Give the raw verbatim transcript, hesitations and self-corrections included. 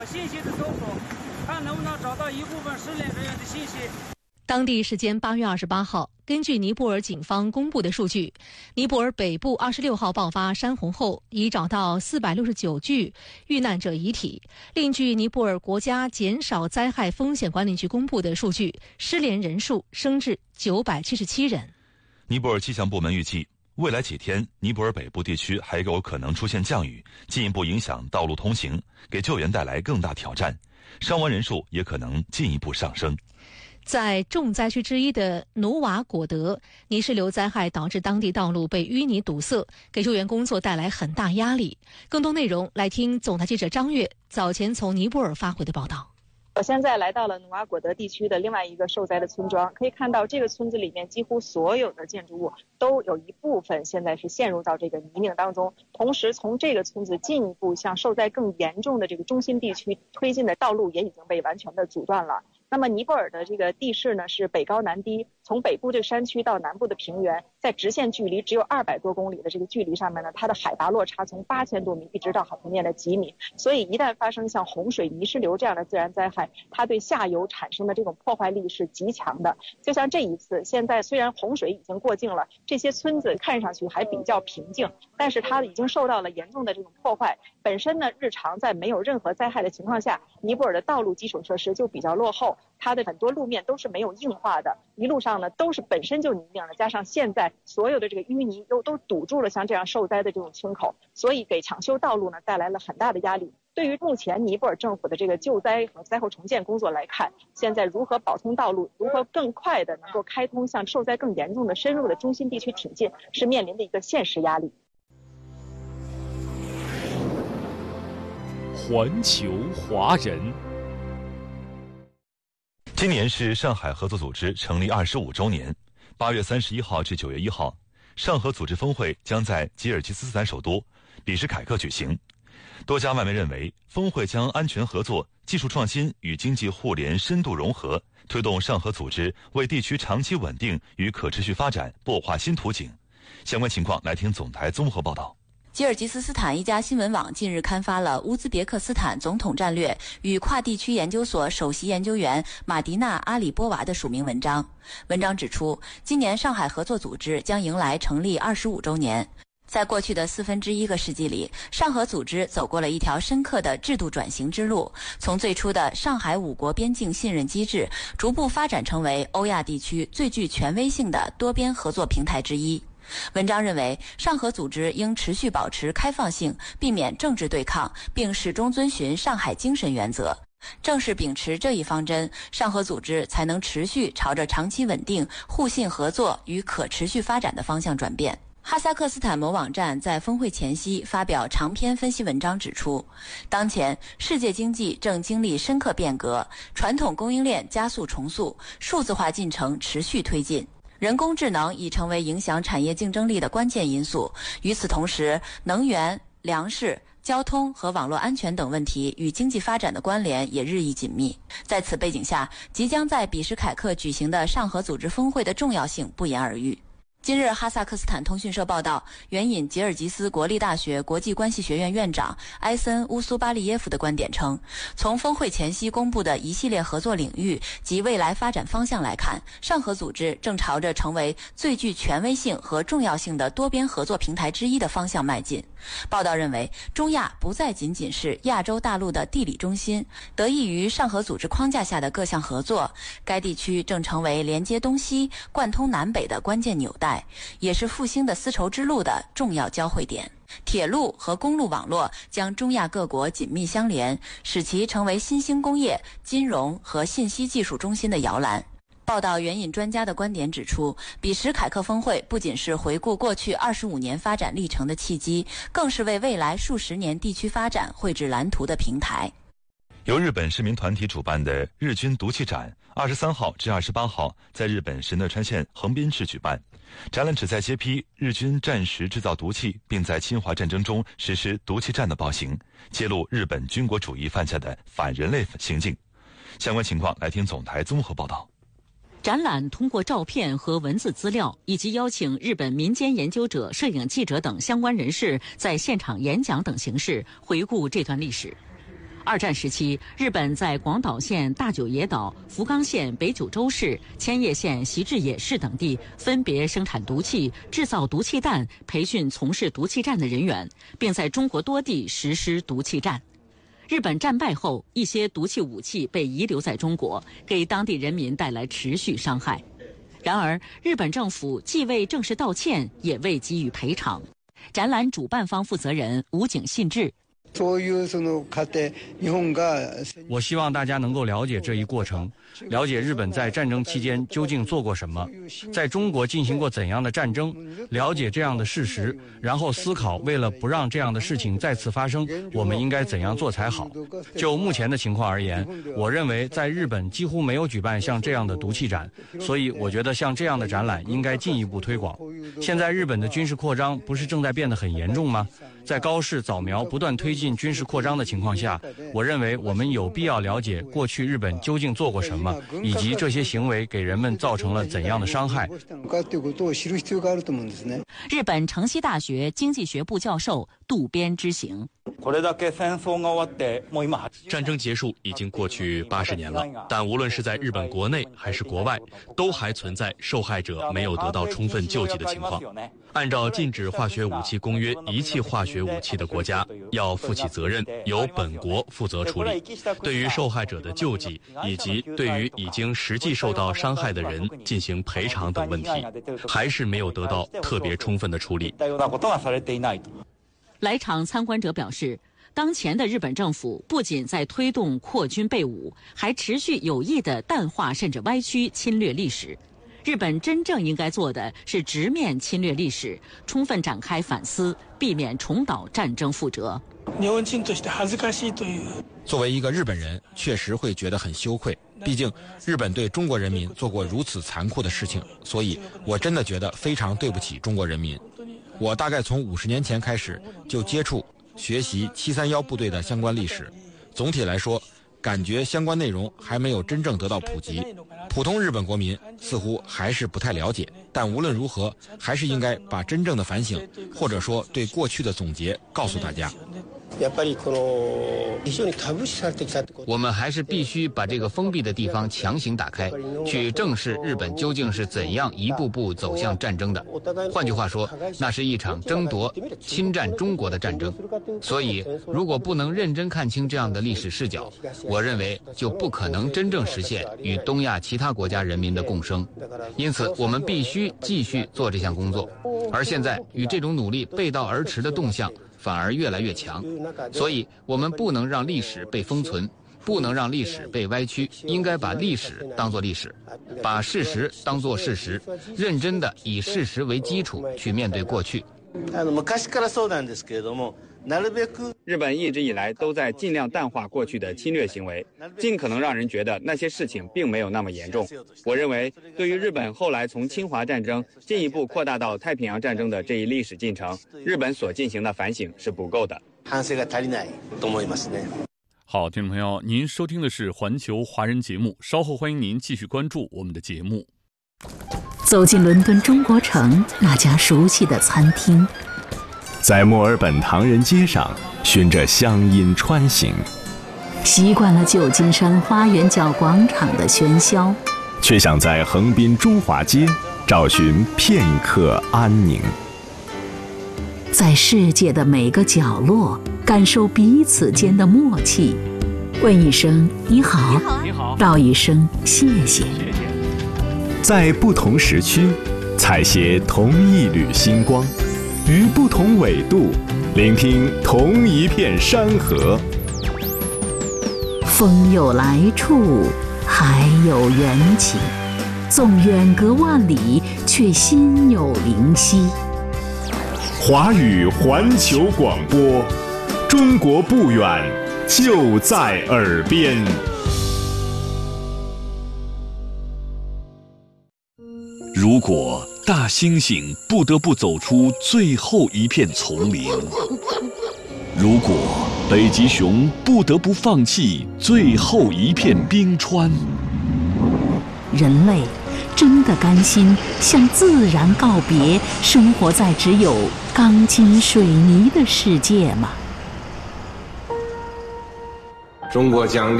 信息的搜索，看能不能找到一部分失联人员的信息。 当地时间八月二十八号，根据尼泊尔警方公布的数据，尼泊尔北部二十六号爆发山洪后，已找到四百六十九具遇难者遗体。另据尼泊尔国家减少灾害风险管理局公布的数据，失联人数升至九百七十七人。 尼泊尔气象部门预计，未来几天，尼泊尔北部地区还有可能出现降雨，进一步影响道路通行，给救援带来更大挑战，伤亡人数也可能进一步上升。 在重灾区之一的努瓦果德，泥石流灾害导致当地道路被淤泥堵塞，给救援工作带来很大压力。更多内容来听总台记者张悦早前从尼泊尔发回的报道。 我现在来到了努瓦果德地区的另外一个受灾的村庄，可以看到这个村子里面几乎所有的建筑物都有一部分现在是陷入到这个泥泞当中。同时，从这个村子进一步向受灾更严重的这个中心地区推进的道路也已经被完全的阻断了。那么尼泊尔的这个地势呢是北高南低，从北部这个山区到南部的平原，在直线距离只有二百多公里的这个距离上面呢，它的海拔落差从八千多米一直到海平面的几米，所以一旦发生像洪水、泥石流这样的自然灾害，它对下游产生的这种破坏力是极强的。就像这一次，现在虽然洪水已经过境了，这些村子看上去还比较平静，但是它已经受到了严重的这种破坏。本身呢，日常在没有任何灾害的情况下，尼泊尔的道路基础设施就比较落后，它的很多路面都是没有硬化的，一路上呢都是本身就泥泞的，加上现在所有的这个淤泥又都堵住了像这样受灾的这种村口，所以给抢修道路呢带来了很大的压力。对于目前尼泊尔政府的这个救灾和灾后重建工作来看，现在如何保通道路，如何更快的能够开通向受灾更严重的深入的中心地区挺进，是面临的一个现实压力。 环球华人。 今年是上海合作组织成立二十五周年，八月三十一号至九月一号，上合组织峰会将在吉尔吉斯斯坦首都比什凯克举行。多家外媒认为，峰会将安全合作、技术创新与经济互联深度融合，推动上合组织为地区长期稳定与可持续发展擘画新图景。相关情况来听总台综合报道。 吉尔吉斯斯坦一家新闻网近日刊发了乌兹别克斯坦总统战略与跨地区研究所首席研究员马迪纳·阿里波娃的署名文章。文章指出，今年上海合作组织将迎来成立二十五周年。在过去的四分之一个世纪里，上合组织走过了一条深刻的制度转型之路，从最初的上海五国边境信任机制，逐步发展成为欧亚地区最具权威性的多边合作平台之一。文章认为，上合组织应持续保持开放性，避免政治对抗，并始终遵循上海精神原则。正是秉持这一方针，上合组织才能持续朝着长期稳定、互信合作与可持续发展的方向转变。哈萨克斯坦某网站在峰会前夕发表长篇分析文章指出，当前世界经济正经历深刻变革，传统供应链加速重塑，数字化进程持续推进。人工智能已成为影响产业竞争力的关键因素。与此同时，能源、粮食、交通和网络安全等问题与经济发展的关联也日益紧密。在此背景下，即将在比什凯克举行的上合组织峰会的重要性不言而喻。今日，哈萨克斯坦通讯社报道，援引吉尔吉斯国立大学国际关系学院院长埃森乌苏巴利耶夫的观点称，从峰会前夕公布的一系列合作领域及未来发展方向来看，上合组织正朝着成为最具权威性和重要性的多边合作平台之一的方向迈进。报道认为，中亚不再仅仅是亚洲大陆的地理中心，得益于上合组织框架下的各项合作，该地区正成为连接东西、贯通南北的关键纽带，也是复兴的丝绸之路的重要交汇点。铁路和公路网络将中亚各国紧密相连，使其成为新兴工业、金融和信息技术中心的摇篮。报道援引专家的观点指出，比什凯克峰会不仅是回顾过去二十五年发展历程的契机，更是为未来数十年地区发展绘制蓝图的平台。 由日本市民团体主办的日军毒气展，二十三号至二十八号在日本神奈川县横滨市举办。展览旨在揭批日军战时制造毒气，并在侵华战争中实施毒气战的暴行，揭露日本军国主义犯下的反人类行径。相关情况来听总台综合报道。 展览通过照片和文字资料，以及邀请日本民间研究者、摄影记者等相关人士在现场演讲等形式回顾这段历史。 二战时期，日本在广岛县大久野岛、福冈县北九州市、千叶县习志野市等地分别生产毒气、制造毒气弹、培训从事毒气战的人员，并在中国多地实施毒气战。日本战败后，一些毒气武器被遗留在中国，给当地人民带来持续伤害。然而，日本政府既未正式道歉，也未给予赔偿。展览主办方负责人武井信治。 我希望大家能够了解这一过程，了解日本在战争期间究竟做过什么，在中国进行过怎样的战争，了解这样的事实，然后思考为了不让这样的事情再次发生，我们应该怎样做才好。就目前的情况而言，我认为在日本几乎没有举办像这样的毒气展，所以我觉得像这样的展览应该进一步推广。现在日本的军事扩张不是正在变得很严重吗？在高市早苗不断推进军事扩张的情况下，我认为我们有必要了解过去日本究竟做过什么，以及这些行为给人们造成了怎样的伤害。 日本城西大学经济学部教授渡边之行。 战争结束已经过去八十年了，但无论是在日本国内还是国外，都还存在受害者没有得到充分救济的情况。按照禁止化学武器公约，遗弃化学武器的国家要负起责任，由本国负责处理。对于受害者的救济以及对于已经实际受到伤害的人进行赔偿等问题，还是没有得到特别充分的处理。 来场参观者表示，当前的日本政府不仅在推动扩军备武，还持续有意地淡化甚至歪曲侵略历史。日本真正应该做的是直面侵略历史，充分展开反思，避免重蹈战争覆辙。 作为一个日本人，确实会觉得很羞愧，毕竟日本对中国人民做过如此残酷的事情，所以我真的觉得非常对不起中国人民。我大概从五十年前开始就接触学习七三一部队的相关历史，总体来说感觉相关内容还没有真正得到普及，普通日本国民似乎还是不太了解。但无论如何，还是应该把真正的反省，或者说对过去的总结告诉大家。 我们还是必须把这个封闭的地方强行打开，去正视日本究竟是怎样一步步走向战争的。换句话说，那是一场争夺、侵占中国的战争。所以，如果不能认真看清这样的历史视角，我认为就不可能真正实现与东亚其他国家人民的共生。因此，我们必须继续做这项工作。而现在，与这种努力背道而驰的动向反而越来越强，所以我们不能让历史被封存，不能让历史被歪曲，应该把历史当作历史，把事实当作事实，认真的以事实为基础去面对过去。 日本一直以来都在尽量淡化过去的侵略行为，尽可能让人觉得那些事情并没有那么严重。我认为，对于日本后来从侵华战争进一步扩大到太平洋战争的这一历史进程，日本所进行的反省是不够的。 好，听众朋友，您收听的是环球华人节目，稍后欢迎您继续关注我们的节目。 走进伦敦中国城那家熟悉的餐厅， 在墨尔本唐人街上循着乡音穿行， 习惯了旧金山花园角广场的喧嚣， 却想在横滨中华街找寻片刻安宁。 在世界的每个角落感受彼此间的默契，问一声你好， 你好， 道一声谢谢。 在不同时区采撷同一缕星光，于不同纬度聆听同一片山河。 风有来处，海有缘起，纵远隔万里，却心有灵犀。 华语环球广播，中国不远，就在耳边。 如果大猩猩不得不走出最后一片丛林，如果北极熊不得不放弃最后一片冰川， 人类真的甘心向自然告别，生活在只有钢筋水泥的世界吗？ 中国将